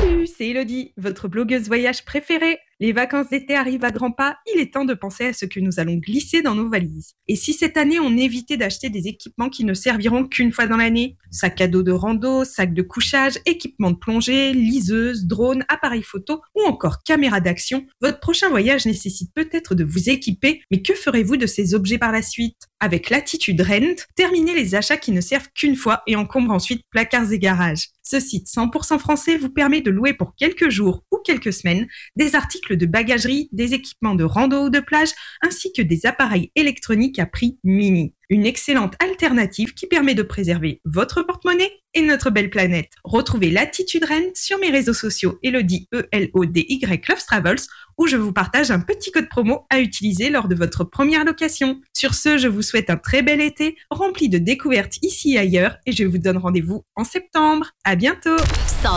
Salut, c'est Elodie, votre blogueuse voyage préférée. Les vacances d'été arrivent à grands pas, il est temps de penser à ce que nous allons glisser dans nos valises. Et si cette année on évitait d'acheter des équipements qui ne serviront qu'une fois dans l'année? Sac à dos de rando, sac de couchage, équipement de plongée, liseuse, drone, appareil photo ou encore caméra d'action, votre prochain voyage nécessite peut-être de vous équiper, mais que ferez-vous de ces objets par la suite? Avec Latitude Rent, terminez les achats qui ne servent qu'une fois et encombrent ensuite placards et garages. Ce site 100% français vous permet de louer pour quelques jours ou quelques semaines des articles de bagagerie, des équipements de rando ou de plage, ainsi que des appareils électroniques à prix mini. Une excellente alternative qui permet de préserver votre porte-monnaie et notre belle planète. Retrouvez Latitude Rent sur mes réseaux sociaux Elodie ELODY Loves Travels où je vous partage un petit code promo à utiliser lors de votre première location. Sur ce, je vous souhaite un très bel été rempli de découvertes ici et ailleurs et je vous donne rendez-vous en septembre. À bientôt.